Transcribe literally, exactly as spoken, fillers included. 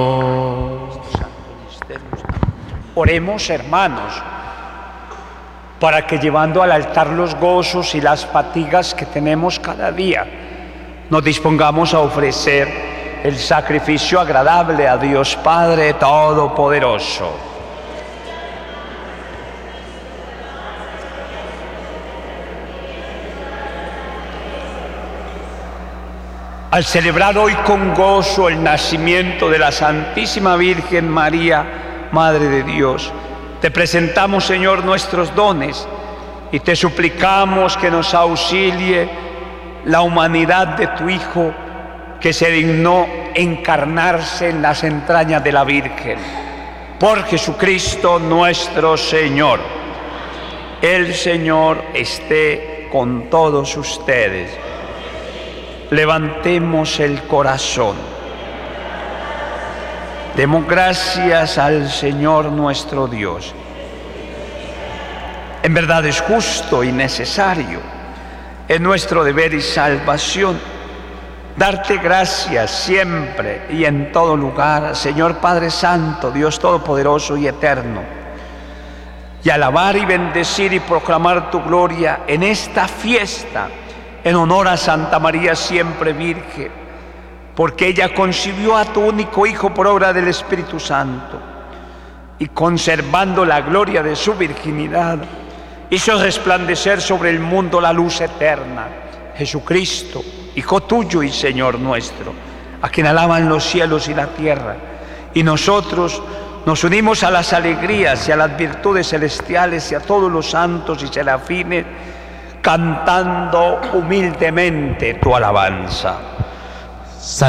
Oremos, hermanos, para que llevando al altar los gozos y las fatigas que tenemos cada día, nos dispongamos a ofrecer el sacrificio agradable a Dios Padre Todopoderoso. Al celebrar hoy con gozo el nacimiento de la Santísima Virgen María, Madre de Dios, te presentamos, Señor, nuestros dones y te suplicamos que nos auxilie la humanidad de tu Hijo, que se dignó encarnarse en las entrañas de la Virgen. Por Jesucristo nuestro Señor. El Señor esté con todos ustedes. Levantemos el corazón. Demos gracias al Señor nuestro Dios. En verdad es justo y necesario, es nuestro deber y salvación, darte gracias siempre y en todo lugar, Señor Padre Santo, Dios Todopoderoso y Eterno, y alabar y bendecir y proclamar tu gloria en esta fiesta, en honor a Santa María siempre Virgen, porque ella concibió a tu único Hijo por obra del Espíritu Santo, y conservando la gloria de su virginidad, hizo resplandecer sobre el mundo la luz eterna, Jesucristo, Hijo tuyo y Señor nuestro, a quien alaban los cielos y la tierra, y nosotros nos unimos a las alegrías y a las virtudes celestiales y a todos los santos y serafines, cantando humildemente tu alabanza.